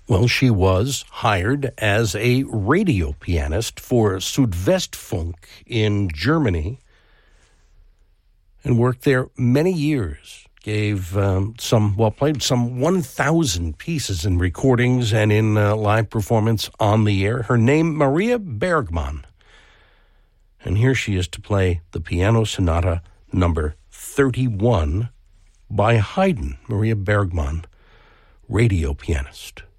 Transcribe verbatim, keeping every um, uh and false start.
Well, she was hired as a radio pianist for Südwestfunk in Germany and worked there many years. Gave um, some, well, played some one thousand pieces in recordings and in uh, live performance on the air. Her name, Maria Bergman. And here she is to play the Piano Sonata number thirty-one by Haydn. Maria Bergman, radio pianist.